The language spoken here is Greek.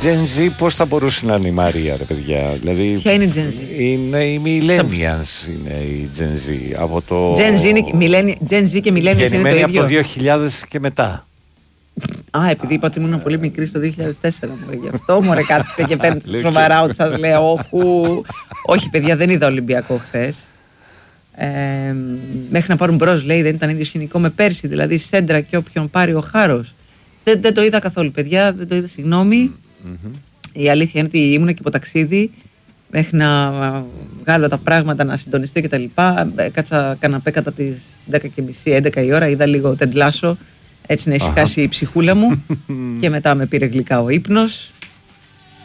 Gen Z πώς θα μπορούσε να είναι η Μαρία, ρε παιδιά? Δηλαδή, ποια είναι η Gen Z? Είναι οι Millennials, είναι η Gen Z. Από το... Gen Z και Millennials είναι το ίδιο. από το 2000 και μετά. Α, επειδή είπα ότι ήμουν πολύ μικρή στο 2004, μωρέ, γι' αυτό μωρέ κάθετε και παίρνετε σοβαρά ότι σας λέω. Όχι, παιδιά, δεν είδα Ολυμπιακό χθες. Μέχρι να πάρουν μπρος, λέει, δεν ήταν ίδιο σκηνικό με πέρσι. Δηλαδή, σέντρα και όποιον πάρει ο Χάρος. Δεν το είδα καθόλου, παιδιά, δεν το είδα, συγγνώμη. Η αλήθεια είναι ότι ήμουν και από ταξίδι. Μέχρι να βγάλω τα πράγματα, να συντονιστεί κτλ. Κάτσα καναπέ κατά τις 10:30, 11 η ώρα. Είδα λίγο τεντλάσο, έτσι να ησυχάσει η ψυχούλα μου. Και μετά με πήρε γλυκά ο ύπνος.